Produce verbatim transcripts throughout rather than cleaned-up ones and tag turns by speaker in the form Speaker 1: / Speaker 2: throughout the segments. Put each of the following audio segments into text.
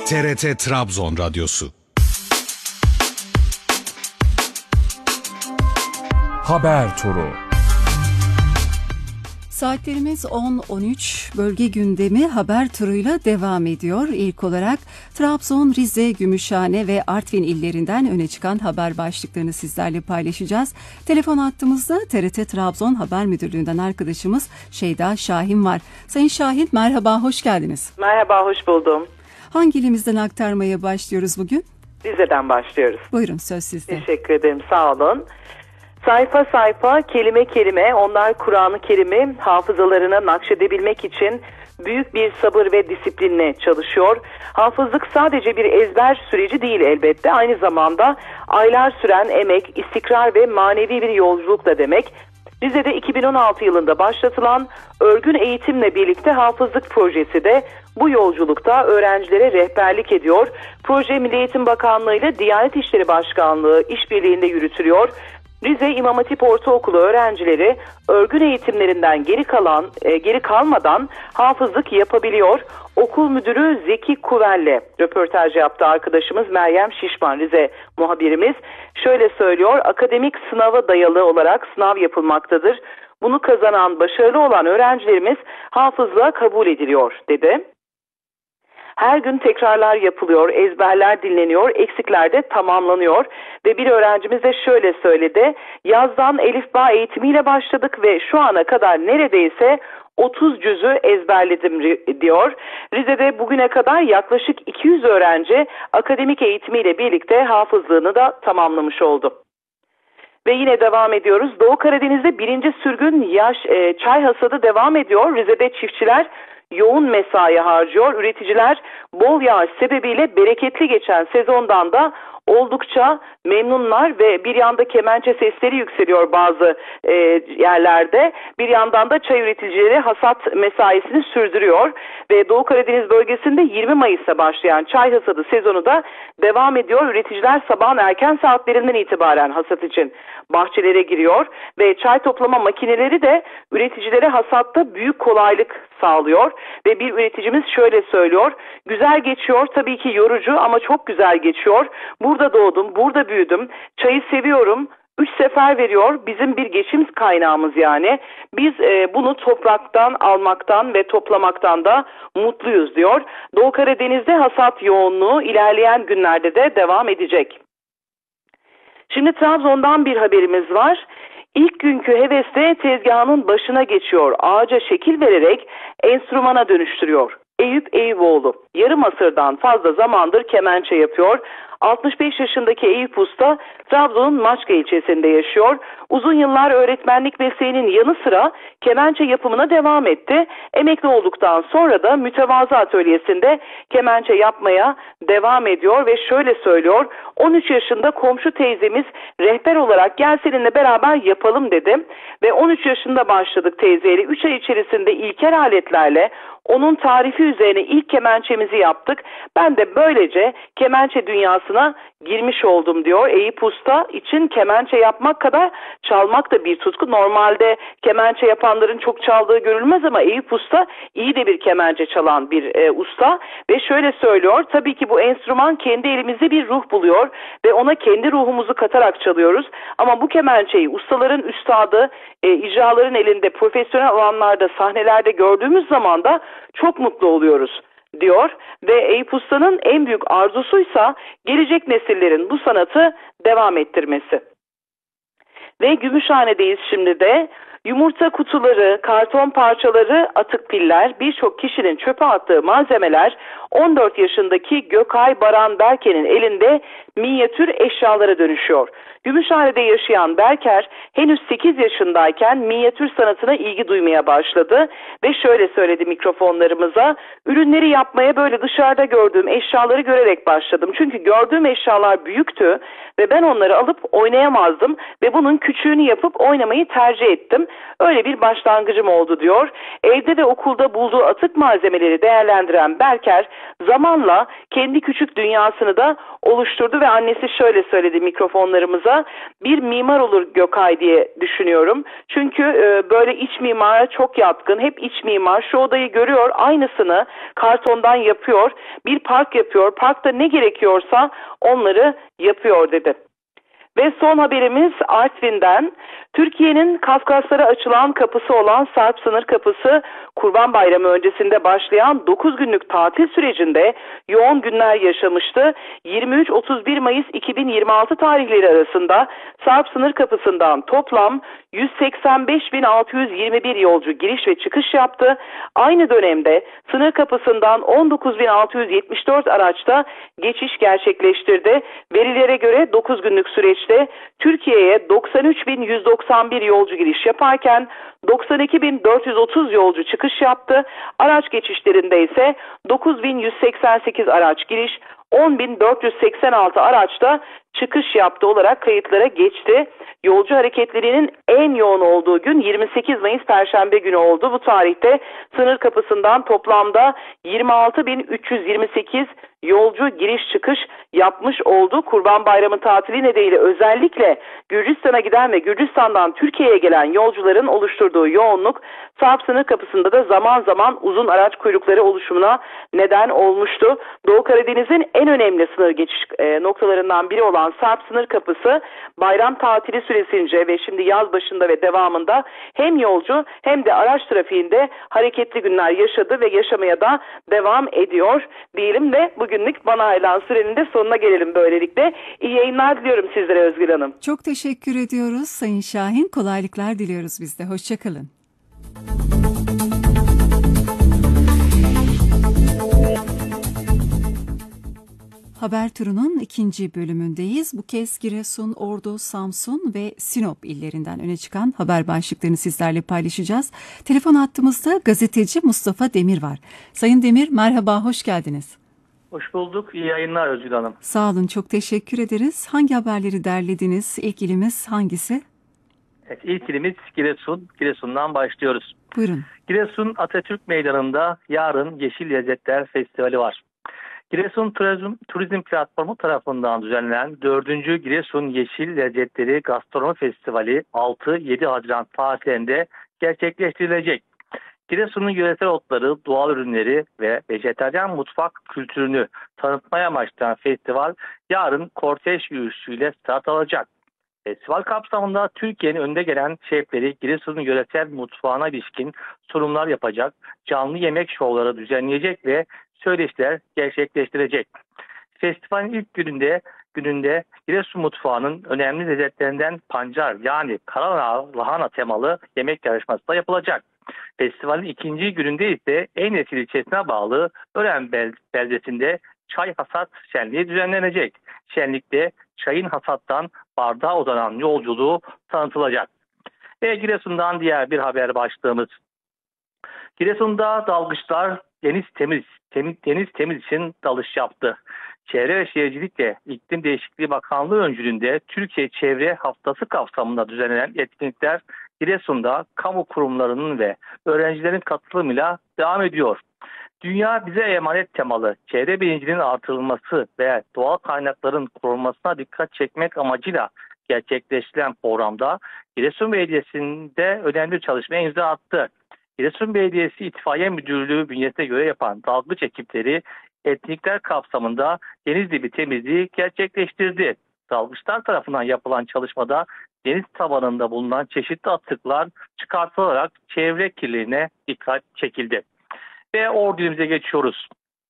Speaker 1: T R T Trabzon Radyosu.
Speaker 2: Haber Turu.
Speaker 3: Saatlerimiz on on üç, bölge gündemi haber turuyla devam ediyor. İlk olarak Trabzon, Rize, Gümüşhane ve Artvin illerinden öne çıkan haber başlıklarını sizlerle paylaşacağız. Telefon hattımızda T R T Trabzon Haber Müdürlüğü'nden arkadaşımız Şeyda Şahin var. Sayın Şahin, merhaba, hoş geldiniz.
Speaker 4: Merhaba, hoş buldum.
Speaker 3: Hangi ilimizden aktarmaya başlıyoruz bugün?
Speaker 4: Rize'den başlıyoruz.
Speaker 3: Buyurun, söz sizde.
Speaker 4: Teşekkür ederim, sağ olun. Sayfa sayfa, kelime kelime, onlar Kur'an-ı Kerim'i hafızalarına nakşedebilmek için büyük bir sabır ve disiplinle çalışıyor. Hafızlık sadece bir ezber süreci değil elbette, aynı zamanda aylar süren emek, istikrar ve manevi bir yolculuk da demek. Rize'de iki bin on altı yılında başlatılan örgün eğitimle birlikte hafızlık projesi de bu yolculukta öğrencilere rehberlik ediyor. Proje Milli Eğitim Bakanlığı ile Diyanet İşleri Başkanlığı işbirliğinde yürütülüyor. Rize İmam Hatip Ortaokulu öğrencileri örgün eğitimlerinden geri kalan e, geri kalmadan hafızlık yapabiliyor. Okul müdürü Zeki Kuvel'le röportaj yaptı arkadaşımız Meryem Şişman, Rize muhabirimiz. Şöyle söylüyor: akademik sınava dayalı olarak sınav yapılmaktadır. Bunu kazanan, başarılı olan öğrencilerimiz hafızlığa kabul ediliyor dedi. Her gün tekrarlar yapılıyor, ezberler dinleniyor, eksikler de tamamlanıyor. Ve bir öğrencimiz de şöyle söyledi: yazdan elifba eğitimiyle başladık ve şu ana kadar neredeyse otuz cüzü ezberledim diyor. Rize'de bugüne kadar yaklaşık iki yüz öğrenci akademik eğitimiyle birlikte hafızlığını da tamamlamış oldu. Ve yine devam ediyoruz. Doğu Karadeniz'de birinci sürgün yaş e, çay hasadı devam ediyor. Rize'de çiftçiler yoğun mesai harcıyor. Üreticiler bol yağış sebebiyle bereketli geçen sezondan da oldukça memnunlar ve bir yanda kemençe sesleri yükseliyor bazı e, yerlerde. Bir yandan da çay üreticileri hasat mesaisini sürdürüyor ve Doğu Karadeniz bölgesinde yirmi Mayıs'ta başlayan çay hasadı sezonu da devam ediyor. Üreticiler sabahın erken saatlerinden itibaren hasat için bahçelere giriyor ve çay toplama makineleri de üreticilere hasatta büyük kolaylık sağlıyor ve bir üreticimiz şöyle söylüyor: güzel geçiyor, tabii ki yorucu ama çok güzel geçiyor. Burada doğdum, burada büyüdüm, çayı seviyorum. Üç sefer veriyor, bizim bir geçim kaynağımız yani. Biz e, bunu topraktan almaktan ve toplamaktan da mutluyuz diyor. Doğu Karadeniz'de hasat yoğunluğu ilerleyen günlerde de devam edecek. Şimdi Trabzon'dan bir haberimiz var. İlk günkü hevesle tezgahının başına geçiyor. Ağaca şekil vererek enstrümana dönüştürüyor. Eyüp Eyüboğlu yarım asırdan fazla zamandır kemençe yapıyor. altmış beş yaşındaki Eyüp Usta Trabzon'un Maçka ilçesinde yaşıyor. Uzun yıllar öğretmenlik mesleğinin yanı sıra kemençe yapımına devam etti. Emekli olduktan sonra da mütevazı atölyesinde kemençe yapmaya devam ediyor ve şöyle söylüyor: on üç yaşında komşu teyzemiz rehber olarak gel seninle beraber yapalım dedi ve on üç yaşında başladık teyzeyle. üç ay içerisinde ilkel aletlerle onun tarifi üzerine ilk kemençemizi yaptık. Ben de böylece kemençe dünyasına girmiş oldum diyor. Eyüp Usta için kemençe yapmak kadar çalmak da bir tutku. Normalde kemençe yapanların çok çaldığı görülmez ama Eyüp Usta iyi de bir kemençe çalan bir e, usta ve şöyle söylüyor: tabii ki bu enstrüman kendi elimizde bir ruh buluyor ve ona kendi ruhumuzu katarak çalıyoruz. Ama bu kemençeyi ustaların üstadı, e, icraların elinde, profesyonel alanlarda, sahnelerde gördüğümüz zaman da çok mutlu oluyoruz diyor ve Eyüp Usta'nın en büyük arzusuysa gelecek nesillerin bu sanatı devam ettirmesi. Ve Gümüşhane'deyiz şimdi de. Yumurta kutuları, karton parçaları, atık piller, birçok kişinin çöpe attığı malzemeler on dört yaşındaki Gökay Baran Berker'in elinde minyatür eşyalara dönüşüyor. Gümüşhane'de yaşayan Berker henüz sekiz yaşındayken minyatür sanatına ilgi duymaya başladı ve şöyle söyledi mikrofonlarımıza: ürünleri yapmaya böyle dışarıda gördüğüm eşyaları görerek başladım. Çünkü gördüğüm eşyalar büyüktü ve ben onları alıp oynayamazdım ve bunun küçüğünü yapıp oynamayı tercih ettim. Öyle bir başlangıcım oldu diyor. Evde ve okulda bulduğu atık malzemeleri değerlendiren Berker zamanla kendi küçük dünyasını da oluşturdu ve annesi şöyle söyledi mikrofonlarımıza: bir mimar olur Gökay diye düşünüyorum. Çünkü e, böyle iç mimara çok yatkın. Hep iç mimar. Şu odayı görüyor, aynısını kartondan yapıyor. Bir park yapıyor. Parkta ne gerekiyorsa onları yapıyor dedi. Ve son haberimiz Artvin'den. Türkiye'nin Kafkaslara açılan kapısı olan Sarp sınır kapısı, Kurban Bayramı öncesinde başlayan dokuz günlük tatil sürecinde yoğun günler yaşamıştı. yirmi üç otuz bir Mayıs iki bin yirmi altı tarihleri arasında Sarp sınır kapısından toplam yüz seksen beş bin altı yüz yirmi bir yolcu giriş ve çıkış yaptı. Aynı dönemde sınır kapısından on dokuz bin altı yüz yetmiş dört araçta geçiş gerçekleştirdi. Verilere göre dokuz günlük süreçte Türkiye'ye doksan üç bin yüz doksan bir yolcu giriş yaparken doksan iki bin dört yüz otuz yolcu çıkış yaptı. Araç geçişlerinde ise dokuz bin yüz seksen sekiz araç giriş, on bin dört yüz seksen altı araçta çıkış yaptı olarak kayıtlara geçti. Yolcu hareketlerinin en yoğun olduğu gün yirmi sekiz Mayıs Perşembe günü oldu. Bu tarihte sınır kapısından toplamda yirmi altı bin üç yüz yirmi sekiz yolcu giriş çıkış yapmış oldu. Kurban Bayramı tatili nedeniyle özellikle Gürcistan'a giden ve Gürcistan'dan Türkiye'ye gelen yolcuların oluşturduğu yoğunluk Sarp sınır kapısında da zaman zaman uzun araç kuyrukları oluşumuna neden olmuştu. Doğu Karadeniz'in en önemli sınır geçiş e, noktalarından biri olan Sarp sınır kapısı bayram tatili süresince ve şimdi yaz başında ve devamında hem yolcu hem de araç trafiğinde hareketli günler yaşadı ve yaşamaya da devam ediyor diyelim ve bugünlük bana ayrılan sürenin de sonuna gelelim böylelikle. İyi yayınlar diliyorum sizlere Özgül Hanım.
Speaker 3: Çok teşekkür ediyoruz Sayın Şahin. Kolaylıklar diliyoruz biz de. Hoşçakalın. Haber turunun ikinci bölümündeyiz. Bu kez Giresun, Ordu, Samsun ve Sinop illerinden öne çıkan haber başlıklarını sizlerle paylaşacağız. Telefon hattımızda gazeteci Mustafa Demir var. Sayın Demir, merhaba, hoş geldiniz.
Speaker 5: Hoş bulduk. İyi yayınlar Özgül Hanım.
Speaker 3: Sağ olun, çok teşekkür ederiz. Hangi haberleri derlediniz? İlk ilimiz hangisi?
Speaker 5: Evet, ilk ilimiz Giresun. Giresun'dan başlıyoruz.
Speaker 3: Buyurun.
Speaker 5: Giresun Atatürk Meydanı'nda yarın Yeşil Lezzetler Festivali var. Giresun Turizm, Turizm Platformu tarafından düzenlenen dördüncü Giresun Yeşil Lezzetleri Gastronomi Festivali altı yedi Haziran tarihlerinde gerçekleştirilecek. Giresun'un yöresel otları, doğal ürünleri ve vejetaryen mutfak kültürünü tanıtmaya amaçlanan festival yarın kortej yürüyüşüyle start alacak. Festival kapsamında Türkiye'nin önde gelen şefleri Giresun'un yöresel mutfağına ilişkin sunumlar yapacak, canlı yemek şovları düzenleyecek ve söyleşiler gerçekleştirecek. Festivalin ilk gününde gününde Giresun mutfağının önemli lezzetlerinden pancar yani kara lahana temalı yemek yarışması da yapılacak. Festivalin ikinci gününde ise Eynesil ilçesine bağlı Ören beldesinde çay hasat şenliği düzenlenecek. Şenlikte çayın hasattan bardağa uzanan yolculuğu tanıtılacak. Ve Giresun'dan diğer bir haber başlığımız. Giresun'da dalgıçlar deniz temiz, temiz, deniz temiz için dalış yaptı. Çevre ve Şehircilik ve İklim Değişikliği Bakanlığı öncülüğünde Türkiye Çevre Haftası kapsamında düzenlenen etkinlikler Giresun'da kamu kurumlarının ve öğrencilerin katılımıyla devam ediyor. Dünya bize emanet temalı çevre bilincinin artırılması ve doğal kaynakların korunmasına dikkat çekmek amacıyla gerçekleştirilen programda Giresun Belediyesi'nde önemli bir çalışmaya imza attı. Giresun Belediyesi İtfaiye Müdürlüğü bünyesine göre yapan dalgıç ekipleri etkinlikler kapsamında deniz dibi temizliği gerçekleştirdi. Dalgıçlar tarafından yapılan çalışmada deniz tabanında bulunan çeşitli atıklar çıkartılarak çevre kirliliğine dikkat çekildi. Ve Ordu ilimize geçiyoruz.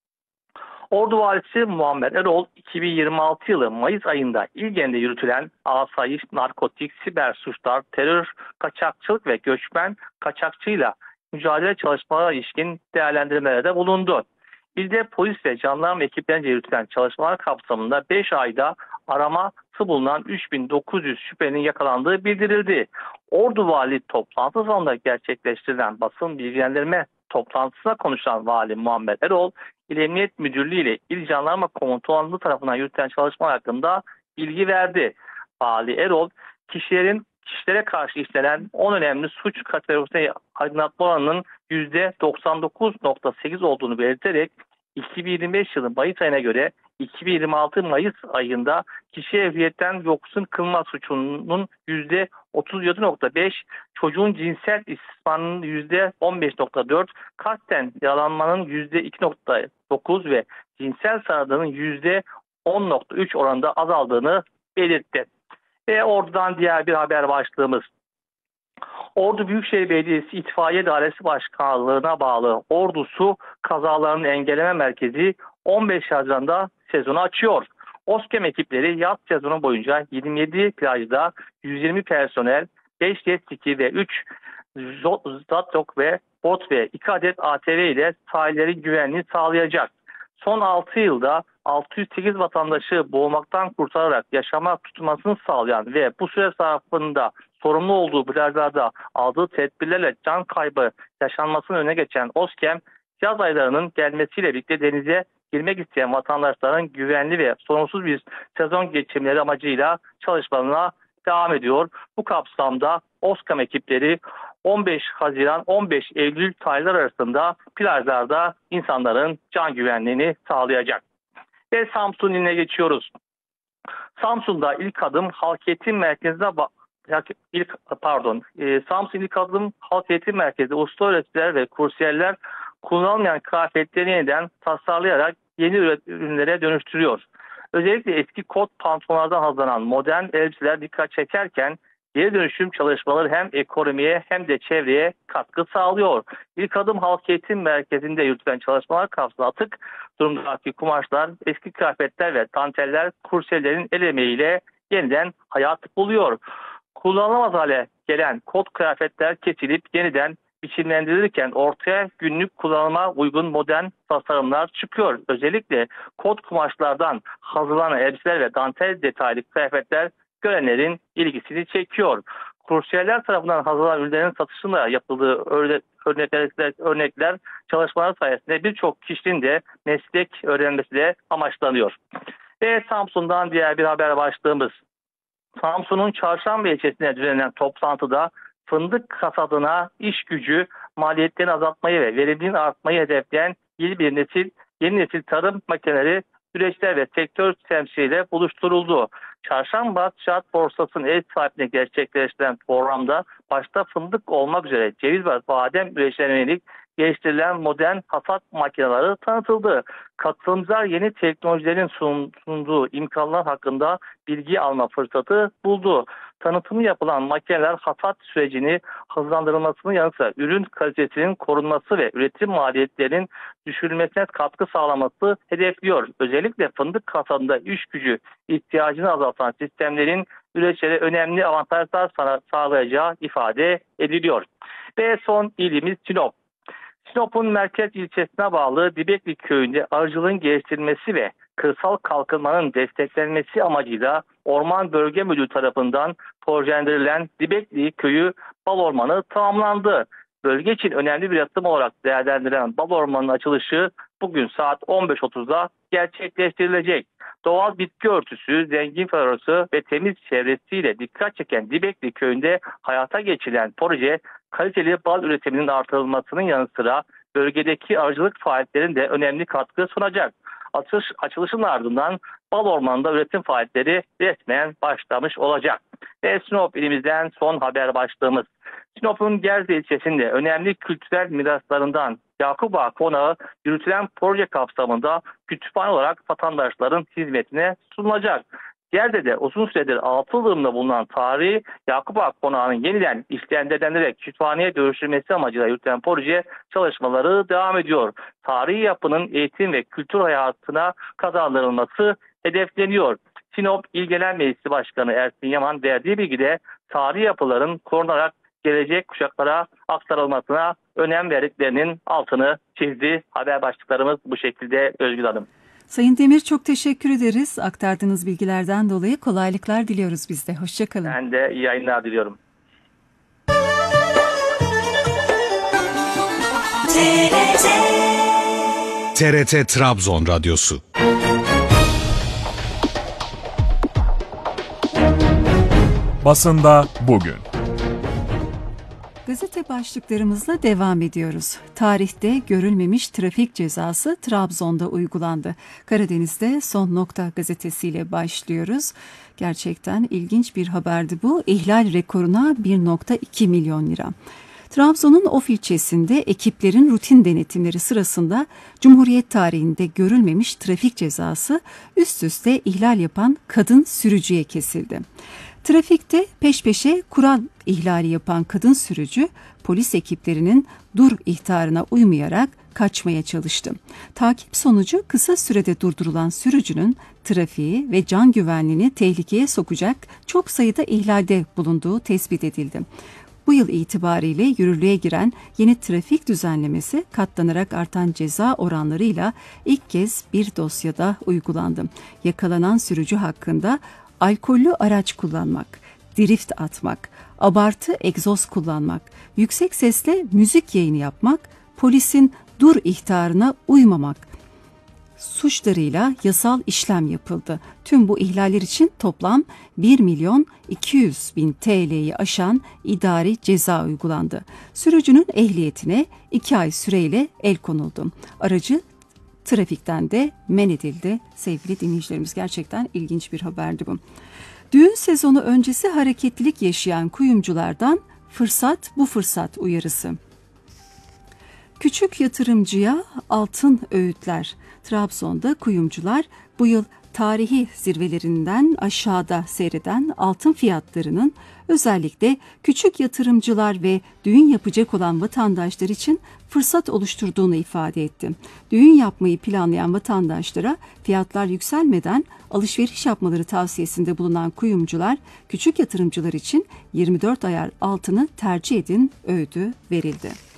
Speaker 5: Ordu Valisi Muammer Erol, iki bin yirmi altı yılı Mayıs ayında İlgen'de yürütülen asayiş, narkotik, siber suçlar, terör, kaçakçılık ve göçmen kaçakçıyla mücadele çalışmalarına ilişkin değerlendirmelerde bulundu. İlde polis ve jandarma ekiplerince yürütülen çalışmalar kapsamında beş ayda araması bulunan üç bin dokuz yüz şüphelinin yakalandığı bildirildi. Ordu Vali toplantı salonunda gerçekleştirilen basın bilgilendirme toplantısına konuşan Vali Muammer Erol, İl Emniyet Müdürlüğü ile İl Jandarma Komutanlığı tarafından yürütülen çalışmalar hakkında bilgi verdi. Vali Erol, kişilerin kişilere karşı işlenen on önemli suç kategorisine aydınlatma oranının yüzde doksan dokuz nokta sekiz olduğunu belirterek iki bin yirmi beş yılı Mayıs ayına göre iki bin yirmi altı Mayıs ayında kişiye hürriyetten yoksun kılma suçunun yüzde otuz yedi nokta beş, çocuğun cinsel istismarının yüzde on beş nokta dört, kasten yaralanmanın yüzde iki nokta dokuz ve cinsel saldırının yüzde on nokta üç oranında azaldığını belirtti. Ve Ordu'dan diğer bir haber başlığımız. Ordu Büyükşehir Belediyesi İtfaiye Dairesi Başkanlığı'na bağlı Ordu Su Kazalarını Engelleme Merkezi on beş Haziran'da sezonu açıyor. OSKEM ekipleri yaz sezonu boyunca yirmi yedi plajda yüz yirmi personel, beş jet ski ve üç zatok ve bot ve iki adet A T V ile sahillerin güvenliğini sağlayacak. Son altı yılda altı yüz sekiz vatandaşı boğulmaktan kurtararak yaşama tutunmasını sağlayan ve bu süre zarfında sorumlu olduğu plajlarda aldığı tedbirlerle can kaybı yaşanmasının önüne geçen OSKEM, yaz aylarının gelmesiyle birlikte denize girmek isteyen vatandaşların güvenli ve sorunsuz bir sezon geçirmeleri amacıyla çalışmalarına devam ediyor. Bu kapsamda OSKEM ekipleri on beş Haziran on beş Eylül tarihleri arasında plajlarda insanların can güvenliğini sağlayacak. Ve Samsun iline geçiyoruz. Samsun'da ilk adım halk eğitim merkezine ilk pardon e, Samsun ilk adım halk eğitim merkezi usta öğreticiler ve kursiyerler kullanılmayan kıyafetleri yeniden tasarlayarak yeni ürünlere dönüştürüyor. Özellikle eski kot pantolonlardan hazırlanan modern elbiseler dikkat çekerken geri dönüşüm çalışmaları hem ekonomiye hem de çevreye katkı sağlıyor. İlk adım halk eğitim merkezinde yürütülen çalışmalar kapsamında atık durumdaki kumaşlar, eski kıyafetler ve danteller kursiyerlerin el emeğiyle yeniden hayat buluyor. Kullanılamaz hale gelen kot kıyafetler kesilip yeniden biçimlendirilirken ortaya günlük kullanıma uygun modern tasarımlar çıkıyor. Özellikle kot kumaşlardan hazırlanan elbiseler ve dantel detaylı kıyafetler görenlerin ilgisini çekiyor. Kursiyerler tarafından hazırlanan ürünlerin satışında yapıldığı örnekler, örnekler çalışmalar sayesinde birçok kişinin de meslek öğrenmesi de amaçlanıyor. Ve Samsun'dan diğer bir haber başlığımız. Samsun'un Çarşamba ilçesine düzenlenen toplantıda fındık hasadına iş gücü maliyetlerini azaltmayı ve verimliliğini artmayı hedefleyen yeni bir nesil, yeni nesil tarım makineleri, süreçler ve sektör temsiliyle buluşturuldu. Çarşamba Ticaret Borsası'nın ev sahipliğine gerçekleştirilen programda başta fındık olmak üzere ceviz ve badem üreticilerine yönelik geliştirilen modern hasat makineleri tanıtıldı. Katılımcılar yeni teknolojilerin sunduğu imkanlar hakkında bilgi alma fırsatı buldu. Tanıtımı yapılan makineler hasat sürecini hızlandırılmasının yanı sıra ürün kalitesinin korunması ve üretim maliyetlerinin düşürülmesine katkı sağlaması hedefliyor. Özellikle fındık hasadında iş gücü ihtiyacını azaltan sistemlerin üreticilere önemli avantajlar sağlayacağı ifade ediliyor. Ve son ilimiz Sinop. Sinop'un merkez ilçesine bağlı Dibekli köyünde arıcılığın geliştirilmesi ve kırsal kalkınmanın desteklenmesi amacıyla Orman Bölge Müdürlüğü tarafından projelendirilen Dibekli Köyü Bal Ormanı tamamlandı. Bölge için önemli bir yatırım olarak değerlendirilen Bal Ormanı'nın açılışı bugün saat on beş otuzda gerçekleştirilecek. Doğal bitki örtüsü, zengin florası ve temiz çevresiyle dikkat çeken Dibekli Köyü'nde hayata geçirilen proje, kaliteli bal üretiminin artırılmasının yanı sıra bölgedeki arıcılık faaliyetlerine de önemli katkı sunacak. Açılış, açılışın ardından Bal Ormanı'nda üretim faaliyetleri resmen başlamış olacak. Ve Sinop ilimizden son haber başlığımız. Sinop'un Gerze ilçesinde önemli kültürel miraslarından Yakup Ağa Konağı yürütülen proje kapsamında kütüphane olarak vatandaşların hizmetine sunulacak. Gerze'de uzun süredir altı yılında bulunan tarihi Yakup Ağa Konağı'nın yeniden işlendirilerek kütüphaneye dönüştürülmesi amacıyla yürütülen proje çalışmaları devam ediyor. Tarihi yapının eğitim ve kültür hayatına kazandırılması hedefleniyor. Sinop İl Genel Meclisi Başkanı Ersin Yaman verdiği bilgide tarihi yapıların korunarak gelecek kuşaklara aktarılmasına önem verdiklerinin altını çizdi. Haber başlıklarımız bu şekilde Özgür Hanım.
Speaker 3: Sayın Demir, çok teşekkür ederiz. Aktardığınız bilgilerden dolayı kolaylıklar diliyoruz biz de. Hoşçakalın.
Speaker 5: Ben de iyi yayınlar diliyorum.
Speaker 1: T R T Trabzon Radyosu.
Speaker 2: Basında bugün.
Speaker 3: Gazete başlıklarımızla devam ediyoruz. Tarihte görülmemiş trafik cezası Trabzon'da uygulandı. Karadeniz'de Son Nokta gazetesiyle başlıyoruz. Gerçekten ilginç bir haberdi bu. İhlal rekoruna bir virgül iki milyon lira. Trabzon'un Of ilçesinde ekiplerin rutin denetimleri sırasında Cumhuriyet tarihinde görülmemiş trafik cezası üst üste ihlal yapan kadın sürücüye kesildi. Trafikte peş peşe kural ihlali yapan kadın sürücü polis ekiplerinin dur ihtarına uymayarak kaçmaya çalıştı. Takip sonucu kısa sürede durdurulan sürücünün trafiği ve can güvenliğini tehlikeye sokacak çok sayıda ihlalde bulunduğu tespit edildi. Bu yıl itibariyle yürürlüğe giren yeni trafik düzenlemesi katlanarak artan ceza oranlarıyla ilk kez bir dosyada uygulandı. Yakalanan sürücü hakkında alkollü araç kullanmak, drift atmak, abartı egzoz kullanmak, yüksek sesle müzik yayını yapmak, polisin dur ihtarına uymamak suçlarıyla yasal işlem yapıldı. Tüm bu ihlaller için toplam bir milyon iki yüz bin T L'yi aşan idari ceza uygulandı. Sürücünün ehliyetine iki ay süreyle el konuldu. Aracı trafikten de men edildi. Sevgili dinleyicilerimiz, gerçekten ilginç bir haberdi bu. Düğün sezonu öncesi hareketlilik yaşayan kuyumculardan fırsat bu fırsat uyarısı. Küçük yatırımcıya altın öğütler. Trabzon'da kuyumcular bu yıl tarihi zirvelerinden aşağıda seyreden altın fiyatlarının özellikle küçük yatırımcılar ve düğün yapacak olan vatandaşlar için fırsat oluşturduğunu ifade etti. Düğün yapmayı planlayan vatandaşlara fiyatlar yükselmeden alışveriş yapmaları tavsiyesinde bulunan kuyumcular, küçük yatırımcılar için yirmi dört ayar altını tercih edin öğüdü verildi.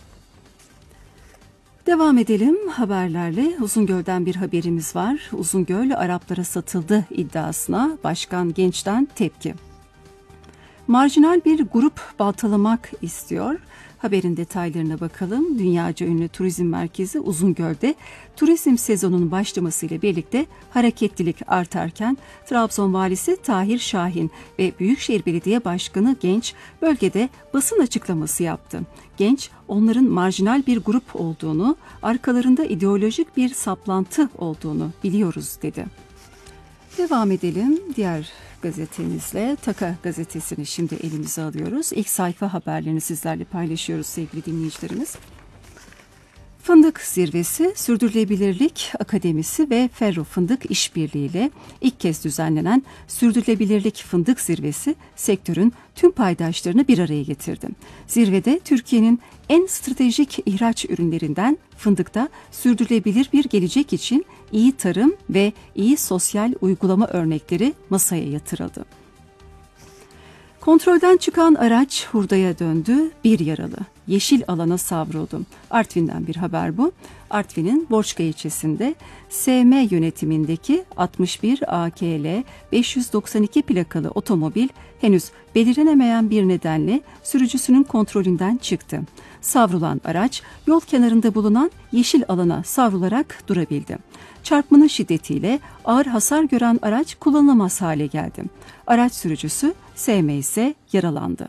Speaker 3: Devam edelim haberlerle. Uzungöl'den bir haberimiz var. Uzungöl Araplara satıldı iddiasına Başkan Genç'ten tepki. Marjinal bir grup baltalamak istiyor. Haberin detaylarına bakalım. Dünyaca ünlü turizm merkezi Uzungöl'de turizm sezonunun başlamasıyla birlikte hareketlilik artarken Trabzon valisi Tahir Şahin ve Büyükşehir Belediye Başkanı Genç bölgede basın açıklaması yaptı. Genç, onların marjinal bir grup olduğunu, arkalarında ideolojik bir saplantı olduğunu biliyoruz dedi. Devam edelim diğer gazetemizle. Taka gazetesini şimdi elimize alıyoruz. İlk sayfa haberlerini sizlerle paylaşıyoruz sevgili dinleyicilerimiz. Fındık Zirvesi, Sürdürülebilirlik Akademisi ve Ferro Fındık İşbirliği ile ilk kez düzenlenen Sürdürülebilirlik Fındık Zirvesi sektörün tüm paydaşlarını bir araya getirdi. Zirvede Türkiye'nin en stratejik ihraç ürünlerinden fındıkta sürdürülebilir bir gelecek için iyi tarım ve iyi sosyal uygulama örnekleri masaya yatırıldı. Kontrolden çıkan araç hurdaya döndü, bir yaralı. Yeşil alana savruldu. Artvin'den bir haber bu. Artvin'in Borçka ilçesinde S M yönetimindeki altmış bir A K L beş yüz doksan iki plakalı otomobil henüz belirlenemeyen bir nedenle sürücüsünün kontrolünden çıktı. Savrulan araç yol kenarında bulunan yeşil alana savrularak durabildi. Çarpmanın şiddetiyle ağır hasar gören araç kullanılamaz hale geldi. Araç sürücüsü S M ise yaralandı.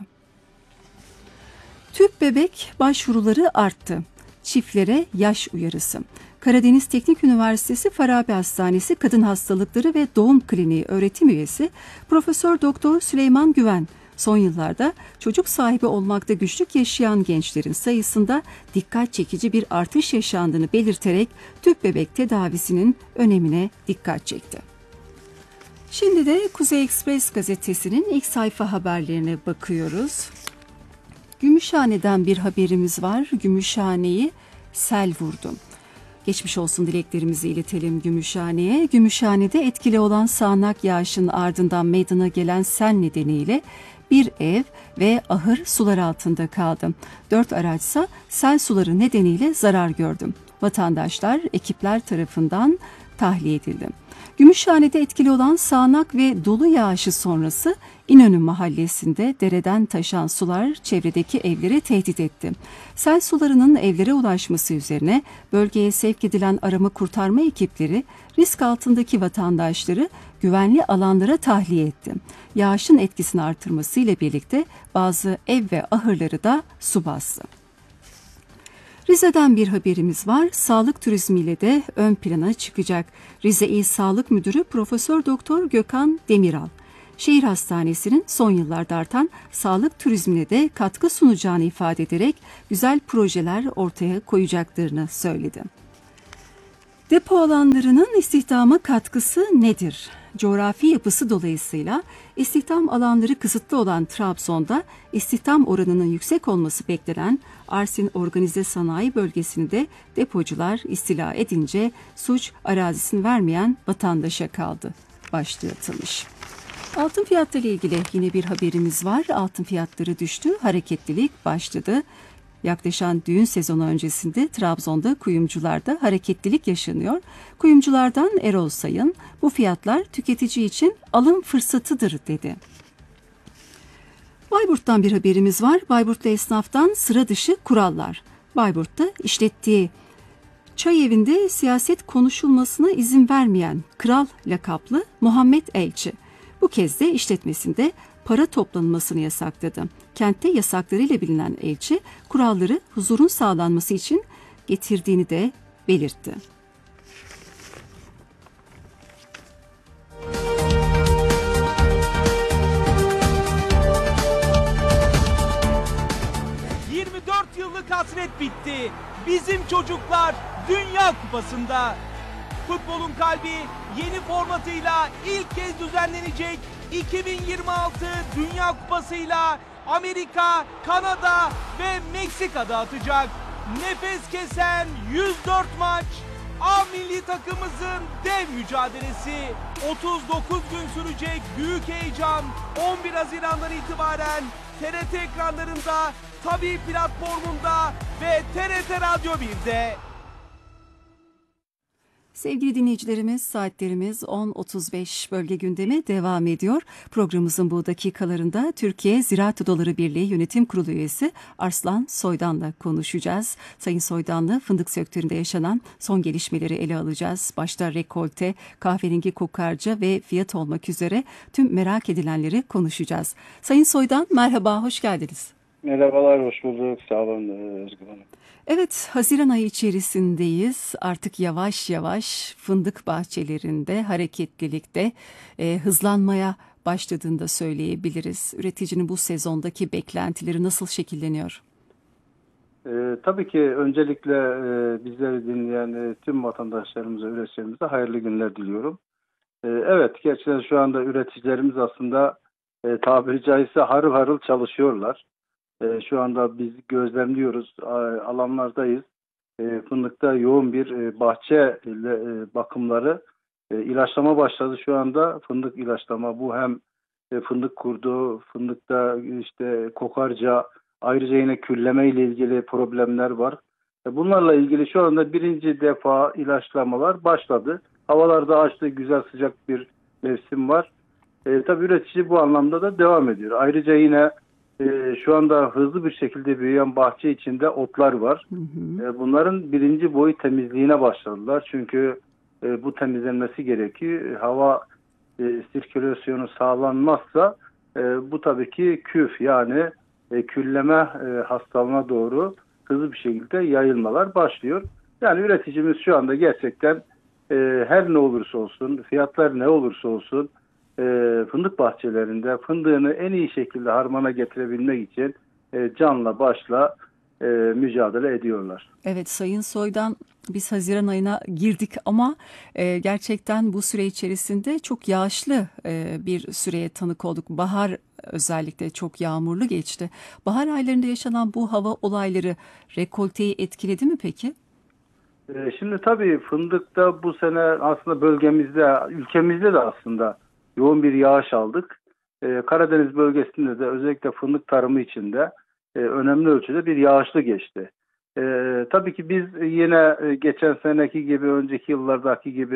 Speaker 3: Tüp bebek başvuruları arttı. Çiftlere yaş uyarısı. Karadeniz Teknik Üniversitesi Farabi Hastanesi Kadın Hastalıkları ve Doğum Kliniği öğretim üyesi Profesör Doktor Süleyman Güven, son yıllarda çocuk sahibi olmakta güçlük yaşayan gençlerin sayısında dikkat çekici bir artış yaşandığını belirterek tüp bebek tedavisinin önemine dikkat çekti. Şimdi de Kuzey Ekspres gazetesinin ilk sayfa haberlerine bakıyoruz. Gümüşhane'den bir haberimiz var. Gümüşhane'yi sel vurdu. Geçmiş olsun dileklerimizi iletelim Gümüşhane'ye. Gümüşhane'de etkili olan sağanak yağışın ardından meydana gelen sel nedeniyle bir ev ve ahır sular altında kaldı. Dört araçsa sel suları nedeniyle zarar gördü. Vatandaşlar ekipler tarafından tahliye edildi. Gümüşhane'de etkili olan sağanak ve dolu yağışı sonrası İnönü mahallesinde dereden taşan sular çevredeki evleri tehdit etti. Sel sularının evlere ulaşması üzerine bölgeye sevk edilen arama kurtarma ekipleri risk altındaki vatandaşları güvenli alanlara tahliye etti. Yağışın etkisini artırmasıyla birlikte bazı ev ve ahırları da su bastı. Rize'den bir haberimiz var. Sağlık turizmiyle de ön plana çıkacak. Rize İl Sağlık Müdürü Profesör Doktor Gökhan Demiral, şehir hastanesinin son yıllarda artan sağlık turizmine de katkı sunacağını ifade ederek güzel projeler ortaya koyacaklarını söyledi. Depo alanlarının istihdama katkısı nedir? Coğrafi yapısı dolayısıyla istihdam alanları kısıtlı olan Trabzon'da istihdam oranının yüksek olması beklenen Arsin Organize Sanayi Bölgesi'ni de depocular istila edince suç arazisini vermeyen vatandaşa kaldı başlığı atılmış. Altın fiyatları ile ilgili yine bir haberimiz var. Altın fiyatları düştü, hareketlilik başladı. Yaklaşan düğün sezonu öncesinde Trabzon'da kuyumcularda hareketlilik yaşanıyor. Kuyumculardan Erol Sayın, bu fiyatlar tüketici için alım fırsatıdır dedi. Bayburt'tan bir haberimiz var. Bayburtlu esnaftan sıra dışı kurallar. Bayburt'ta işlettiği çay evinde siyaset konuşulmasına izin vermeyen Kral lakaplı Muhammed Elçi, bu kez de işletmesinde para toplanmasını yasakladı. Kentte yasaklarıyla bilinen elçi, kuralları huzurun sağlanması için getirdiğini de belirtti.
Speaker 6: yirmi dört yıllık hasret bitti. Bizim çocuklar Dünya Kupası'nda. Futbolun kalbi yeni formatıyla ilk kez düzenlenecek iki bin yirmi altı Dünya Kupası'yla Amerika, Kanada ve Meksika'da atacak. Nefes kesen yüz dört maç, A milli takımımızın dev mücadelesi. otuz dokuz gün sürecek büyük heyecan on bir Haziran'dan itibaren T R T ekranlarında, Tabii platformunda ve T R T Radyo bir'de.
Speaker 3: Sevgili dinleyicilerimiz, saatlerimiz on otuz beş, bölge gündemi devam ediyor. Programımızın bu dakikalarında Türkiye Ziraat Odaları Birliği Yönetim Kurulu üyesi Arslan Soydan'la konuşacağız. Sayın Soydan'la fındık sektöründe yaşanan son gelişmeleri ele alacağız. Başta rekolte, kahverengi kokarca ve fiyat olmak üzere tüm merak edilenleri konuşacağız. Sayın Soydan, merhaba, hoş geldiniz.
Speaker 7: Merhabalar, hoş bulduk. Sağ olun Özgür Hanım.
Speaker 3: Evet, Haziran ayı içerisindeyiz. Artık yavaş yavaş fındık bahçelerinde hareketlilikte e, hızlanmaya başladığını da söyleyebiliriz. Üreticinin bu sezondaki beklentileri nasıl şekilleniyor?
Speaker 7: E, tabii ki öncelikle e, bizleri dinleyen e, tüm vatandaşlarımıza, üreticilerimize hayırlı günler diliyorum. E, evet, gerçekten şu anda üreticilerimiz aslında e, tabiri caizse harıl harıl çalışıyorlar. Şu anda biz gözlemliyoruz, alanlardayız. Fındıkta yoğun bir bahçe bakımları, ilaçlama başladı şu anda. Fındık ilaçlama, bu hem fındık kurdu, fındıkta işte kokarca, ayrıca yine külleme ile ilgili problemler var. Bunlarla ilgili şu anda birinci defa ilaçlamalar başladı. Havalarda açtı, güzel sıcak bir mevsim var. E, tabii üretici bu anlamda da devam ediyor. Ayrıca yine Ee, şu anda hızlı bir şekilde büyüyen bahçe içinde otlar var. Hı hı. Ee, bunların birinci boyu temizliğine başladılar. Çünkü e, bu temizlenmesi gerekiyor. Hava e, sirkülasyonu sağlanmazsa e, bu tabii ki küf, yani e, külleme e, hastalığına doğru hızlı bir şekilde yayılmalar başlıyor. Yani üreticimiz şu anda gerçekten e, her ne olursa olsun, fiyatlar ne olursa olsun, E, fındık bahçelerinde fındığını en iyi şekilde harmana getirebilmek için e, canla başla e, mücadele ediyorlar.
Speaker 3: Evet Sayın Soydan, biz Haziran ayına girdik ama e, gerçekten bu süre içerisinde çok yağışlı e, bir süreye tanık olduk. Bahar özellikle çok yağmurlu geçti. Bahar aylarında yaşanan bu hava olayları rekolteyi etkiledi mi peki?
Speaker 7: E, şimdi tabii fındıkta bu sene aslında bölgemizde, ülkemizde de aslında yoğun bir yağış aldık. Ee, Karadeniz bölgesinde de özellikle fındık tarımı içinde e, önemli ölçüde bir yağışlı geçti. E, tabii ki biz yine e, geçen seneki gibi, önceki yıllardaki gibi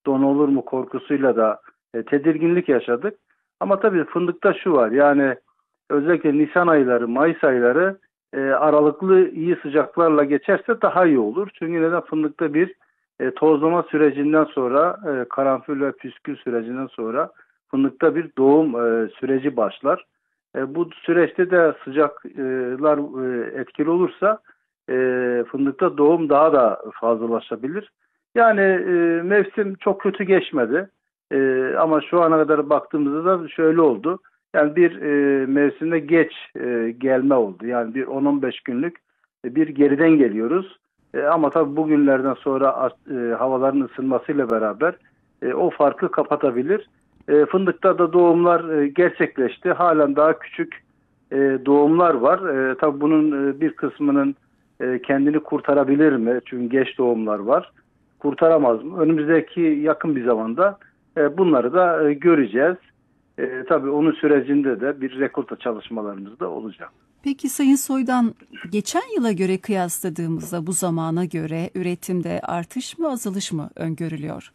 Speaker 7: don olur mu korkusuyla da e, tedirginlik yaşadık. Ama tabii fındıkta şu var, yani özellikle Nisan ayları, Mayıs ayları e, aralıklı iyi sıcaklarla geçerse daha iyi olur. Çünkü neden? Fındıkta bir e, tozlama sürecinden sonra, e, karanfil ve püskül sürecinden sonra fındıkta bir doğum e, süreci başlar. E, bu süreçte de sıcaklar e, etkili olursa e, fındıkta doğum daha da fazlalaşabilir. Yani e, mevsim çok kötü geçmedi. E, ama şu ana kadar baktığımızda da şöyle oldu. Yani bir e, mevsimde geç e, gelme oldu. Yani bir on on beş günlük e, bir geriden geliyoruz. E, ama tabii bugünlerden sonra e, havaların ısınmasıyla beraber e, o farkı kapatabilir. E, fındıkta da doğumlar e, gerçekleşti. Halen daha küçük e, doğumlar var. E, tabii bunun e, bir kısmının e, kendini kurtarabilir mi? Çünkü geç doğumlar var. Kurtaramaz mı? Önümüzdeki yakın bir zamanda e, bunları da e, göreceğiz. E, tabii onun sürecinde de bir rekolta çalışmalarımız da olacak.
Speaker 3: Peki Sayın Soydan, geçen yıla göre kıyasladığımızda bu zamana göre üretimde artış mı azalış mı öngörülüyor?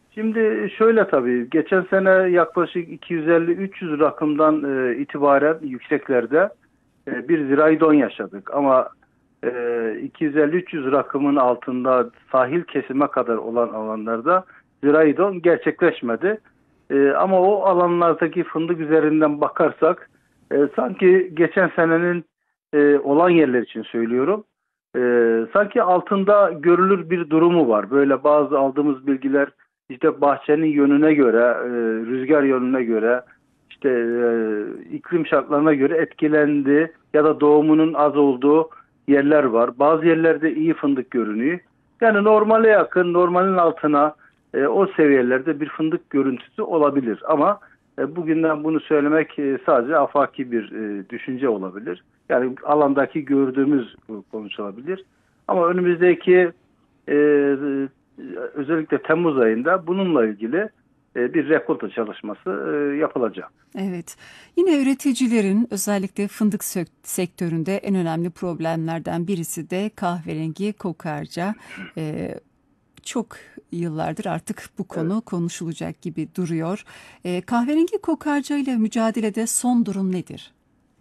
Speaker 7: Şimdi şöyle, tabii geçen sene yaklaşık iki yüz elli üç yüz rakımdan e, itibaren yükseklerde e, bir zirai don yaşadık. Ama e, iki yüz elli üç yüz rakımın altında sahil kesime kadar olan alanlarda zirai don gerçekleşmedi. E, ama o alanlardaki fındık üzerinden bakarsak e, sanki geçen senenin e, olan yerler için söylüyorum. E, sanki altında görülür bir durumu var. Böyle bazı aldığımız bilgiler işte bahçenin yönüne göre, e, rüzgar yönüne göre, işte e, iklim şartlarına göre etkilendi ya da doğumunun az olduğu yerler var. Bazı yerlerde iyi fındık görünüyor. Yani normale yakın, normalin altına e, o seviyelerde bir fındık görüntüsü olabilir. Ama e, bugünden bunu söylemek e, sadece afaki bir e, düşünce olabilir. Yani alandaki gördüğümüz konuşulabilir. Ama önümüzdeki e, özellikle Temmuz ayında bununla ilgili bir rekolta çalışması yapılacak.
Speaker 3: Evet. Yine üreticilerin özellikle fındık sektöründe en önemli problemlerden birisi de kahverengi kokarca. Ee, çok yıllardır artık bu konu evet. konuşulacak gibi duruyor. Ee, kahverengi kokarca ile mücadelede son durum nedir?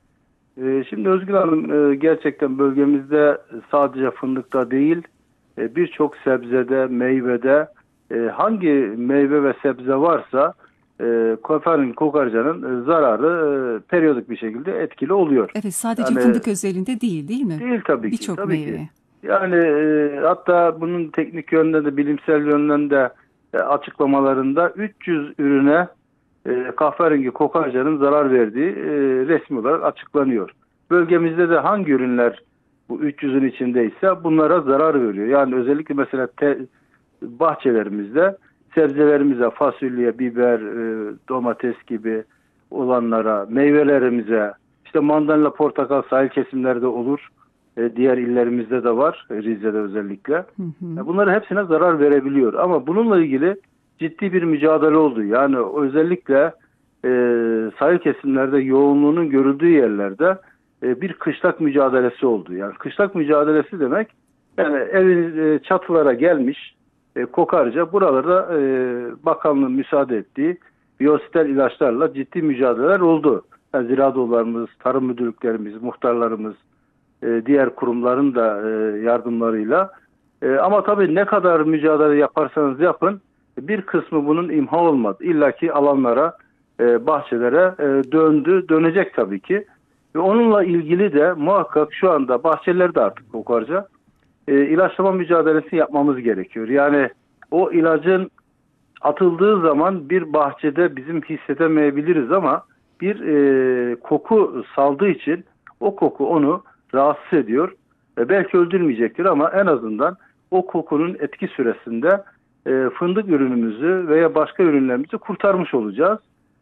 Speaker 7: Ee, şimdi Özgür Hanım, gerçekten bölgemizde sadece fındıkta değil, birçok sebzede, meyvede hangi meyve ve sebze varsa kahverengi kokarcanın zararı periyodik bir şekilde etkili oluyor.
Speaker 3: Evet, sadece
Speaker 7: yani,
Speaker 3: fındık özelinde değil değil mi?
Speaker 7: Değil tabii ki.
Speaker 3: Birçok meyve. Ki.
Speaker 7: Yani e, hatta bunun teknik yönden de bilimsel yönden de e, açıklamalarında üç yüz ürüne e, kahverengi kokarcanın zarar verdiği e, resmi olarak açıklanıyor. Bölgemizde de hangi ürünler bu üç yüzün içindeyse bunlara zarar veriyor. Yani özellikle mesela te, bahçelerimizde sebzelerimize, fasulye, biber, e, domates gibi olanlara, meyvelerimize, işte mandalina, portakal sahil kesimlerde olur. E, diğer illerimizde de var, Rize'de özellikle. Hı hı. Bunların hepsine zarar verebiliyor. Ama bununla ilgili ciddi bir mücadele oldu. Yani özellikle e, sahil kesimlerde yoğunluğunun görüldüğü yerlerde e, bir kışlak mücadelesi oldu. Yani kışlak mücadelesi demek, yani evin e, çatılara gelmiş e, kokarca buralarda e, bakanlığın müsaade ettiği biyositel ilaçlarla ciddi mücadeleler oldu. Yani ziraat odalarımız, tarım müdürlüklerimiz, muhtarlarımız, e, diğer kurumların da e, yardımlarıyla. E, ama tabii ne kadar mücadele yaparsanız yapın, bir kısmı bunun imha olmadı. İlla ki alanlara, e, bahçelere e, döndü, dönecek tabii ki. Ve onunla ilgili de muhakkak şu anda bahçelerde artık kokarca e, ilaçlama mücadelesi yapmamız gerekiyor. Yani o ilacın atıldığı zaman bir bahçede bizim hissedemeyebiliriz ama bir e, koku saldığı için o koku onu rahatsız ediyor. E, belki öldürmeyecektir ama en azından o kokunun etki süresinde e, fındık ürünümüzü veya başka ürünlerimizi kurtarmış olacağız.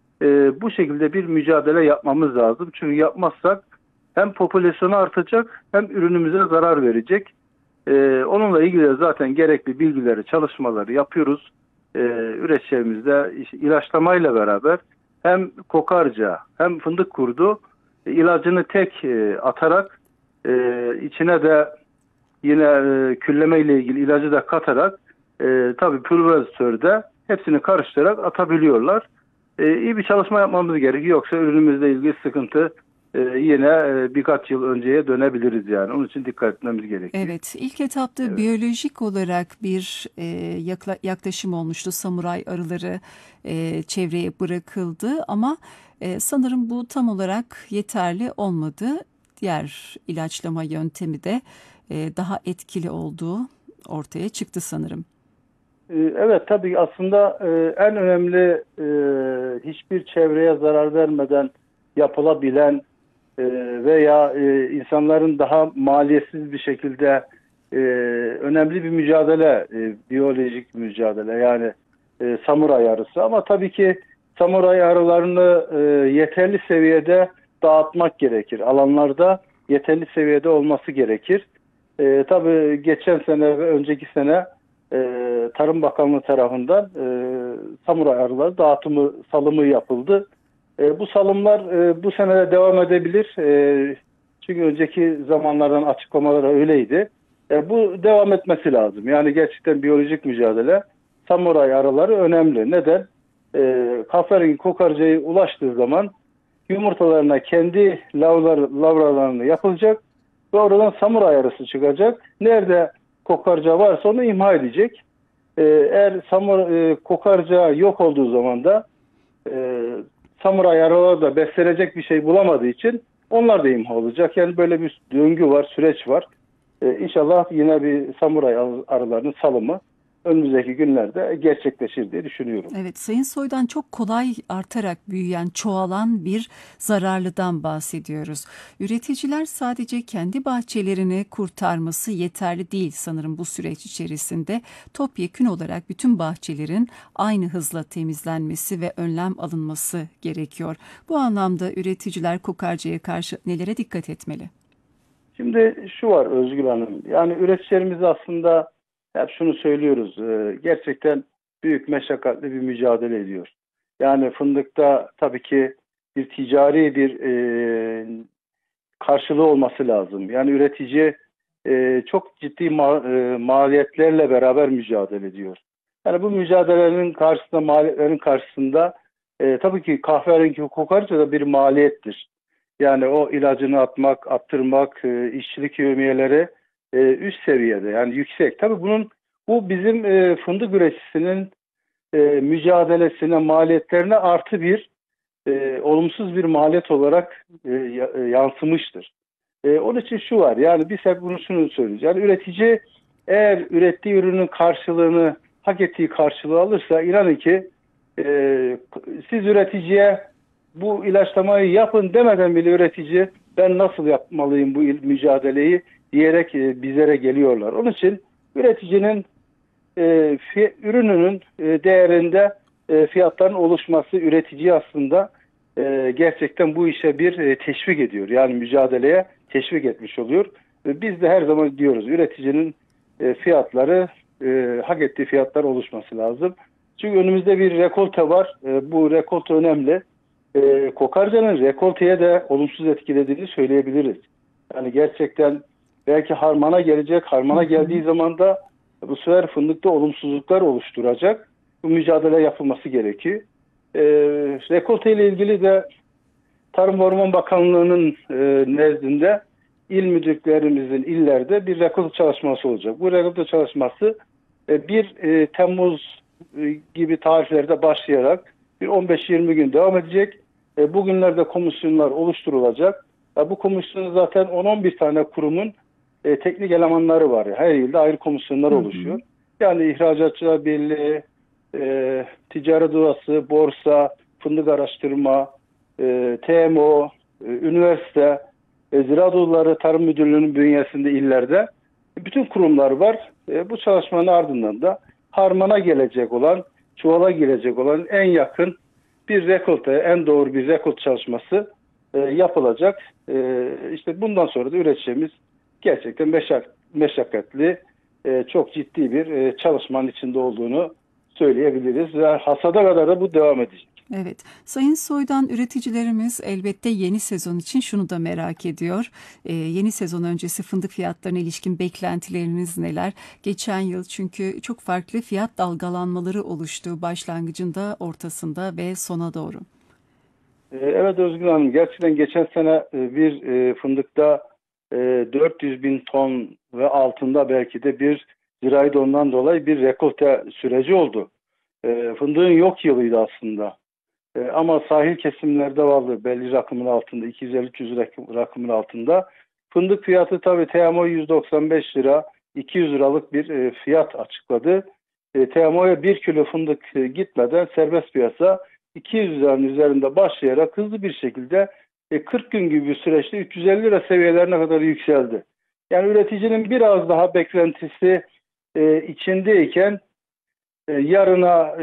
Speaker 7: E, bu şekilde bir mücadele yapmamız lazım. Çünkü yapmazsak hem popülasyonu artacak hem ürünümüze zarar verecek. E, onunla ilgili zaten gerekli bilgileri, çalışmaları yapıyoruz. E, üreticilerimizde işte ilaçlamayla beraber hem kokarca hem fındık kurdu e, ilacını tek e, atarak e, içine de yine e, külleme ile ilgili ilacı da katarak e, tabii pulverizatörde hepsini karıştırarak atabiliyorlar. E, iyi bir çalışma yapmamız gerekiyor. Yoksa ürünümüzle ilgili sıkıntı e, yine e, birkaç yıl önceye dönebiliriz yani. Onun için dikkat etmemiz gerekiyor.
Speaker 3: Evet, ilk etapta
Speaker 7: Evet.
Speaker 3: biyolojik olarak bir e, yakla- yaklaşım olmuştu. Samuray arıları e, çevreye bırakıldı ama e, sanırım bu tam olarak yeterli olmadı. Diğer ilaçlama yöntemi de e, daha etkili olduğu ortaya çıktı sanırım.
Speaker 7: E, Evet tabii aslında e, en önemli e, hiçbir çevreye zarar vermeden yapılabilen e, veya e, insanların daha maliyetsiz bir şekilde e, önemli bir mücadele, e, biyolojik mücadele yani e, samuray arısı. Ama tabii ki samuray arılarını e, yeterli seviyede dağıtmak gerekir. Alanlarda yeterli seviyede olması gerekir. E, tabii geçen sene ve önceki sene e, Tarım Bakanlığı tarafından e, samuray arıları dağıtımı, salımı yapıldı. E, bu salımlar e, bu sene de devam edebilir. E, çünkü önceki zamanlardan açıklamalar öyleydi. E, bu devam etmesi lazım. Yani gerçekten biyolojik mücadele samuray arıları önemli. Neden? E, kahverengi kokarcaya ulaştığı zaman yumurtalarına kendi lavlar, lavralarını yapılacak ve oradan samuray arısı çıkacak. Nerede kokarca varsa onu imha edecek. Ee, eğer samur, e, kokarca yok olduğu zaman da e, samuray arıları da beslenecek bir şey bulamadığı için onlar da imha olacak. Yani böyle bir döngü var, süreç var. Ee, İnşallah yine bir samuray arılarının salımı önümüzdeki günlerde gerçekleşir diye düşünüyorum.
Speaker 3: Evet, Sayın Soydan çok kolay artarak büyüyen, çoğalan bir zararlıdan bahsediyoruz. Üreticiler sadece kendi bahçelerini kurtarması yeterli değil sanırım bu süreç içerisinde. Topyekün olarak bütün bahçelerin aynı hızla temizlenmesi ve önlem alınması gerekiyor. Bu anlamda üreticiler kokarcaya karşı nelere dikkat etmeli?
Speaker 7: Şimdi şu var Özgül Hanım, yani üreticilerimiz aslında hep şunu söylüyoruz, e, gerçekten büyük meşakkatli bir mücadele ediyor. Yani fındıkta tabii ki bir ticari bir e, karşılığı olması lazım. Yani üretici e, çok ciddi ma e, maliyetlerle beraber mücadele ediyor. Yani bu mücadelenin karşısında, maliyetlerin karşısında e, tabii ki kahverengi kokarca da bir maliyettir. Yani o ilacını atmak, attırmak, e, işçilik yevmiyeleri e, üst seviyede, yani yüksek. Tabii bunun bu bizim e, fındık üreticisinin e, mücadelesine, maliyetlerine artı bir e, olumsuz bir maliyet olarak e, yansımıştır. E, onun için şu var, yani biz hep bunu şunu söylüyoruz. Yani üretici eğer ürettiği ürünün karşılığını, hak ettiği karşılığı alırsa inanın ki e, siz üreticiye bu ilaçlamayı yapın demeden bile üretici ben nasıl yapmalıyım bu mücadeleyi diyerek e, bizlere geliyorlar. Onun için üreticinin e, fi, ürününün e, değerinde e, fiyatların oluşması üreticiyi aslında e, gerçekten bu işe bir e, teşvik ediyor. Yani mücadeleye teşvik etmiş oluyor. E, biz de her zaman diyoruz üreticinin e, fiyatları e, hak ettiği fiyatlar oluşması lazım. Çünkü önümüzde bir rekolte var. E, bu rekolte önemli. E, kokarcanın rekolteye de olumsuz etkilediğini söyleyebiliriz. Yani gerçekten belki harmana gelecek. Harmana geldiği zaman da bu sefer fındıkta olumsuzluklar oluşturacak. Bu mücadele yapılması gerekiyor. E, rekolte ile ilgili de Tarım ve Orman Bakanlığı'nın e, nezdinde il müdürlüklerimizin illerde bir rekolte çalışması olacak. Bu rekolte çalışması e, bir e, Temmuz e, gibi tarihlerde başlayarak bir on beş yirmi gün devam edecek. E, bugünlerde komisyonlar oluşturulacak. E, bu komisyonun zaten on on bir tane kurumun e, teknik elemanları var. Her ilde ayrı komisyonlar hı hı. oluşuyor. Yani İhracatçılar Birliği, e, Ticaret Odası, Borsa, Fındık Araştırma, e, T M O, e, üniversite, e, Ziraat Odaları Tarım Müdürlüğü'nün bünyesinde illerde e, bütün kurumlar var. E, bu çalışmanın ardından da harmana gelecek olan, çuvala girecek olan en yakın bir rekolte, en doğru bir rekolte çalışması e, yapılacak. E, işte bundan sonra da üreticimiz gerçekten meşak, meşakkatli, e, çok ciddi bir e, çalışmanın içinde olduğunu söyleyebiliriz ve hasada kadar da bu devam edecek.
Speaker 3: Evet, Sayın Soydan, üreticilerimiz elbette yeni sezon için şunu da merak ediyor. Ee, yeni sezon öncesi fındık fiyatlarına ilişkin beklentileriniz neler? Geçen yıl çünkü çok farklı fiyat dalgalanmaları oluştu başlangıcında, ortasında ve sona doğru.
Speaker 7: Evet Özgür Hanım, gerçekten geçen sene bir fındıkta dört yüz bin ton ve altında belki de bir zirai dondan dolayı bir rekolte süreci oldu. Fındığın yok yılıydı aslında. Ama sahil kesimlerde vardı belli rakımın altında, iki yüz elli üç yüz rakımın altında. Fındık fiyatı tabii T M O yüz doksan beş lira, iki yüz liralık bir fiyat açıkladı. T M O'ya bir kilo fındık gitmeden serbest piyasa iki yüz liranın üzerinde başlayarak hızlı bir şekilde kırk gün gibi bir süreçte üç yüz elli lira seviyelerine kadar yükseldi. Yani üreticinin biraz daha beklentisi içindeyken yarına